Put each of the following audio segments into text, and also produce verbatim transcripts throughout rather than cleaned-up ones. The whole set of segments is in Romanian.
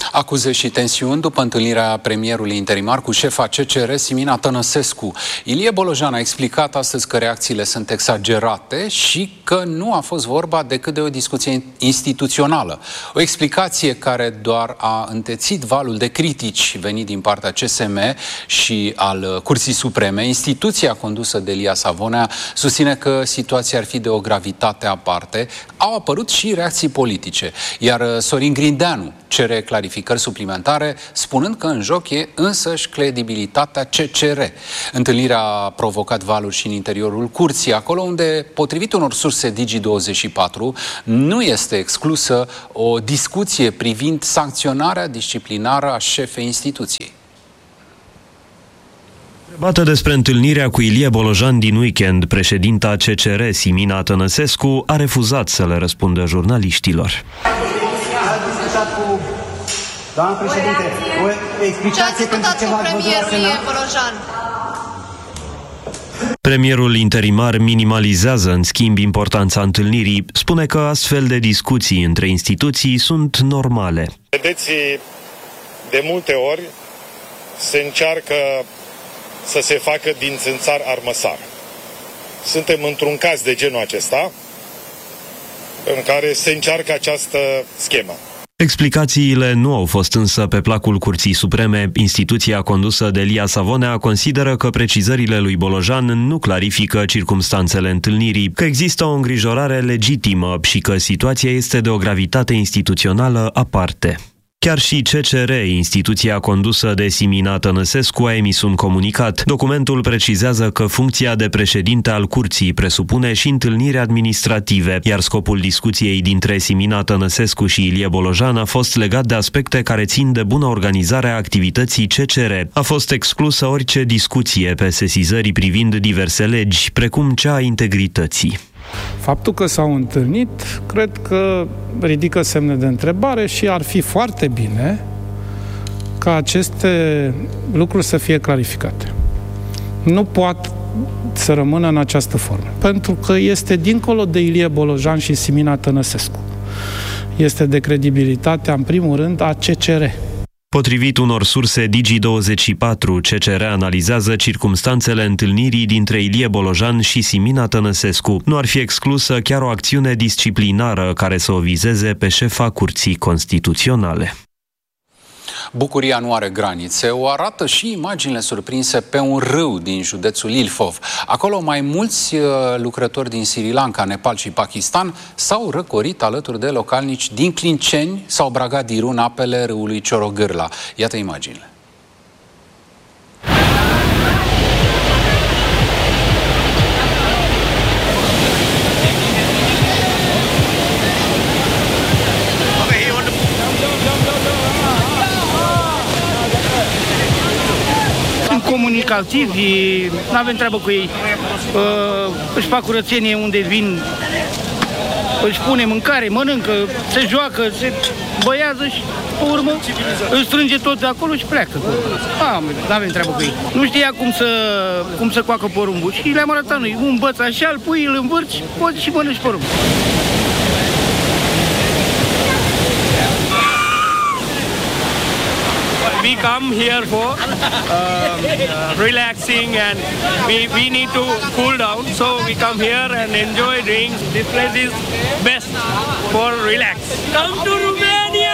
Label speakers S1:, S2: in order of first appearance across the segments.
S1: Acuze și tensiuni după întâlnirea premierului interimar cu șefa C C R, Simina Tănăsescu. Ilie Bolojan a explicat astăzi că reacțiile sunt exagerate și că nu a fost vorba decât de o discuție instituțională. O explicație care doar a întețit valul de critici venit din partea C S M și al Curții Supreme. Instituția condusă de Ilie Savonea susține că situația ar fi de o gravitate aparte. Au apărut și reacții politice, iar Sorin Grindeanu cere clarificări suplimentare, spunând că în joc e însăși credibilitatea C C R. Întâlnirea a provocat valuri și în interiorul curții, acolo unde, potrivit unor surse Digi douăzeci și patru, nu este exclusă o discuție privind sancționarea disciplinară a șefei instituției.
S2: Întrebată despre întâlnirea cu Ilie Bolojan din weekend, președinta C C R, Simina Tănăsescu, a refuzat să le răspundă jurnaliștilor.
S3: Doamna președinte, o explicație pentru ce v-ați văzut la Senat?
S2: Premierul interimar minimalizează, în schimb, importanța întâlnirii. Spune că astfel de discuții între instituții sunt normale.
S4: Vedeți, de multe ori se încearcă să se facă din țânțar armăsar. Suntem într-un caz de genul acesta, în care se încearcă această schemă.
S2: Explicațiile nu au fost însă pe placul Curții Supreme. Instituția condusă de Ilie Savonea consideră că precizările lui Bolojan nu clarifică circumstanțele întâlnirii, că există o îngrijorare legitimă și că situația este de o gravitate instituțională aparte. Chiar și C C R, instituția condusă de Simina Tănăsescu, a emis un comunicat. Documentul precizează că funcția de președinte al curții presupune și întâlniri administrative, iar scopul discuției dintre Simina Tănăsescu și Ilie Bolojan a fost legat de aspecte care țin de bună organizare a activității C C R. A fost exclusă orice discuție pe sesizări privind diverse legi, precum cea a integrității.
S5: Faptul că s-au întâlnit, cred că ridică semne de întrebare și ar fi foarte bine ca aceste lucruri să fie clarificate. Nu poate să rămână în această formă, pentru că este dincolo de Ilie Bolojan și Simina Tănăsescu. Este de credibilitatea, în primul rând, a C C R.
S2: Potrivit unor surse Digi douăzeci și patru, C C R analizează circumstanțele întâlnirii dintre Ilie Bolojan și Simina Tănăsescu. Nu ar fi exclusă chiar o acțiune disciplinară care să o vizeze pe șefa Curții Constituționale.
S1: Bucuria nu are granițe, o arată și imaginile surprinse pe un râu din județul Ilfov. Acolo mai mulți lucrători din Sri Lanka, Nepal și Pakistan s-au răcorit alături de localnici din Clinceni sau Bragadiru în apele râului Ciorogârla. Iată imaginile.
S6: Comunicativi, nu avem treabă cu ei. Uh, își fac curățenie unde vin, își pune mâncare, mănâncă, se joacă, se băiază și, pe urmă, îl strânge tot de acolo și pleacă. Ah, nu avem treabă cu ei. Nu știa cum să, cum să coacă porumbul și le-am arătat noi. Un băț așa, îl pui, îl învârți, poți și mănânci porumbul.
S7: We come here for uh, uh, relaxing and we, we need to cool down, so we come here and enjoy drinks. This place is best for relax. Come to Romania!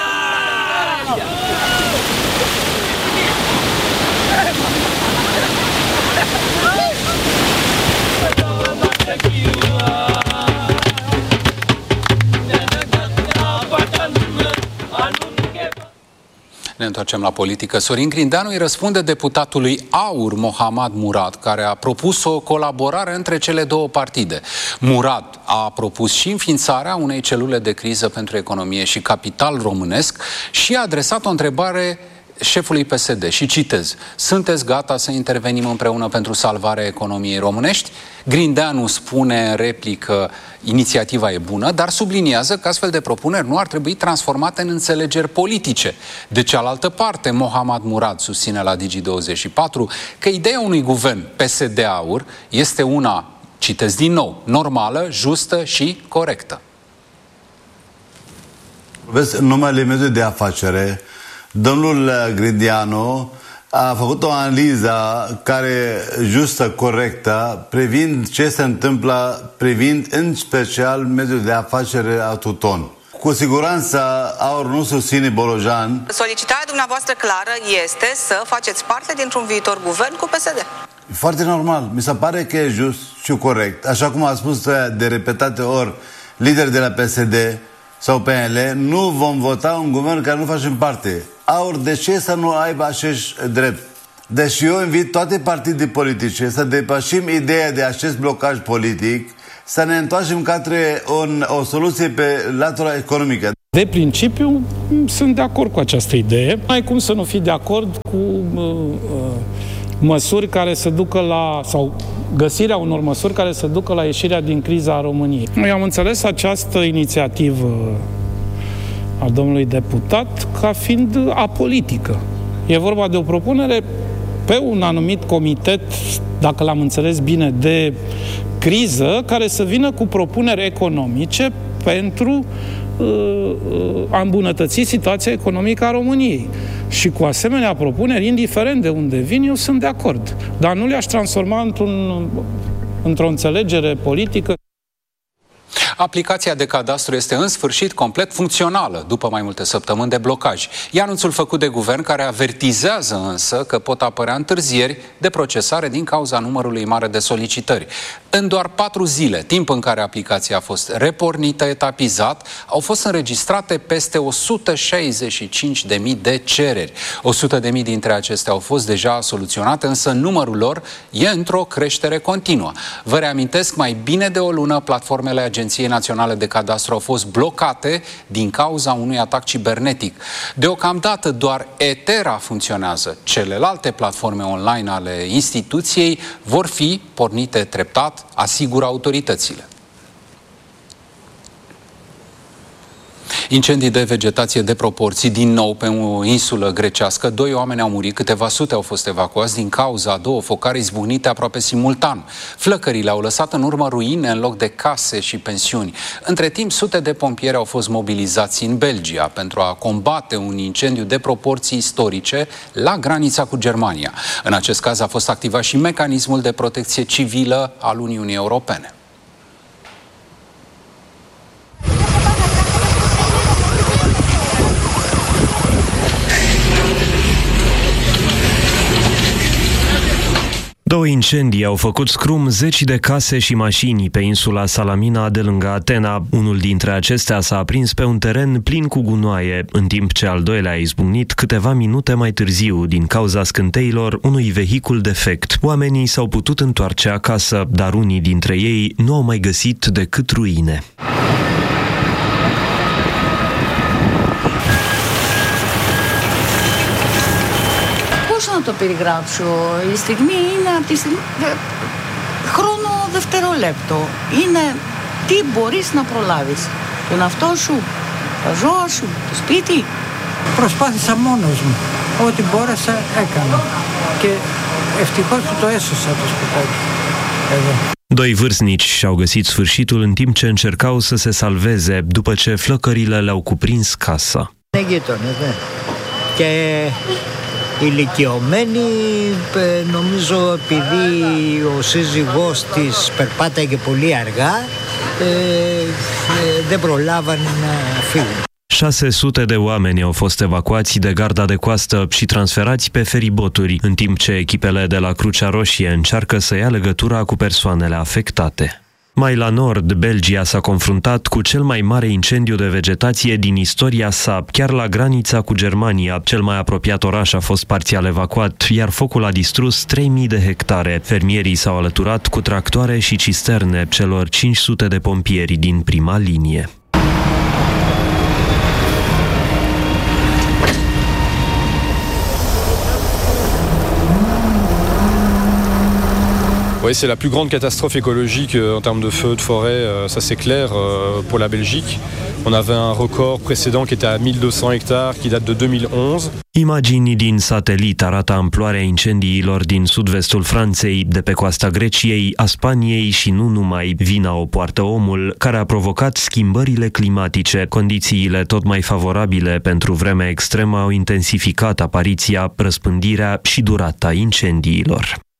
S1: Ne întoarcem la politică. Sorin Grindeanu îi răspunde deputatului AUR, Mohammad Murad, care a propus o colaborare între cele două partide. Murad a propus și înființarea unei celule de criză pentru economie și capital românesc și a adresat o întrebare șefului P S D și citez: sunteți gata să intervenim împreună pentru salvarea economiei românești? Grindeanu spune în replică: inițiativa e bună, dar subliniază că astfel de propuneri nu ar trebui transformate în înțelegeri politice. De cealaltă parte, Mohammad Murad susține la Digi douăzeci și patru că ideea unui guvern P S D-AUR este una, citez din nou, normală, justă și corectă.
S8: Vezi, în numele mediului de afacere, domnul Grindeanu a făcut o analiză care justă, corectă, privind ce se întâmplă, privind în special mediul de afacere a Tuton. Cu siguranță Aur nu susține Bolojan.
S9: Solicitarea dumneavoastră clară este să faceți parte dintr-un viitor guvern cu P S D.
S8: Foarte normal. Mi se pare că e just și corect. Așa cum a spus de repetate ori lideri de la P S D sau P N L, nu vom vota un guvern care nu facem parte. Aur, de ce să nu aibă acest drept? Deci eu invit toate partidele politice să depășim ideea de acest blocaj politic, să ne întoarcem către un, o soluție pe latura economică.
S5: De principiu, sunt de acord cu această idee. Nu ai cum să nu fii de acord cu uh, uh, măsuri care să ducă la, sau găsirea unor măsuri care să ducă la ieșirea din criza a României. Noi am înțeles această inițiativă a domnului deputat ca fiind apolitică. E vorba de o propunere pe un anumit comitet, dacă l-am înțeles bine, de criză, care să vină cu propuneri economice pentru uh, a îmbunătăți situația economică a României. Și cu asemenea propuneri, indiferent de unde vin, eu sunt de acord. Dar nu le-aș transforma într-un, într-o înțelegere politică.
S1: Aplicația de cadastru este în sfârșit complet funcțională după mai multe săptămâni de blocaj. E anunțul făcut de guvern, care avertizează însă că pot apărea întârzieri de procesare din cauza numărului mare de solicitări. În doar patru zile, timp în care aplicația a fost repornită etapizat, au fost înregistrate peste o sută șaizeci și cinci de mii de cereri. o sută de mii dintre acestea au fost deja soluționate, însă numărul lor e într-o creștere continuă. Vă reamintesc, mai bine de o lună, platformele Agenției Naționale de Cadastru au fost blocate din cauza unui atac cibernetic. Deocamdată doar Etera funcționează. Celelalte platforme online ale instituției vor fi pornite treptat, asigură autoritățile. Incendii de vegetație de proporții din nou pe o insulă grecească. Doi oameni au murit, câteva sute au fost evacuați din cauza a două focare izbucnite aproape simultan. Flăcările au lăsat în urmă ruine în loc de case și pensiuni. Între timp, sute de pompieri au fost mobilizați în Belgia pentru a combate un incendiu de proporții istorice la granița cu Germania. În acest caz a fost activat și mecanismul de protecție civilă al Uniunii Europene.
S2: Două incendii au făcut scrum zeci de case și mașini pe insula Salamina de lângă Atena. Unul dintre acestea s-a aprins pe un teren plin cu gunoaie, în timp ce al doilea a izbucnit câteva minute mai târziu din cauza scânteilor unui vehicul defect. Oamenii s-au putut întoarce acasă, dar unii dintre ei nu au mai găsit decât ruine.
S10: Το περιγράψω. Η στιγμή είναι από τη στιγμή... χρόνο δευτερόλεπτο. Είναι τι μπορείς να προλάβεις. Τον εαυτό σου, τα ζώα σου, το σπίτι.
S11: Προσπάθησα μόνος μου. Ό,τι μπόρεσα έκανα. Και ευτυχώς που το έσωσα το σπιτάκι. Εδώ.
S2: Doi vârstnici și-au găsit sfârșitul în timp ce încercau să se salveze după ce flăcările le-au cuprins casa.
S11: Ne ghitonez, ne. Και ηλικιωμένη, νομίζω επειδή ο σύζυγός της περπάταγε πολύ αργά, ε, ε, δεν προλάβανε να φύγουν.
S2: șase sute de oameni au fost evacuați de garda de coastă și transferați pe feriboturi, în timp ce echipele de la Crucea Roșie încearcă să ia legătura cu persoanele afectate. Mai la nord, Belgia s-a confruntat cu cel mai mare incendiu de vegetație din istoria sa, chiar la granița cu Germania. Cel mai apropiat oraș a fost parțial evacuat, iar focul a distrus trei mii de hectare. Fermierii s-au alăturat cu tractoare și cisterne celor cinci sute de pompieri din prima linie.
S12: Oui, c'est la plus grande catastrophe écologique en termes de feux, de forêt, ça c'est clair pour la Belgique. On avait un record précédent qui était à mille deux cents hectares, qui date de două mii onze.
S2: Imagini din satelit arată amploarea incendiilor din sud-vestul Franței, de pe coasta Greciei, a Spaniei și nu numai. Vina o poartă omul, care a provocat schimbările climatice. Condițiile tot mai favorabile pentru vremea extremă au intensificat apariția, răspândirea și durata incendiilor.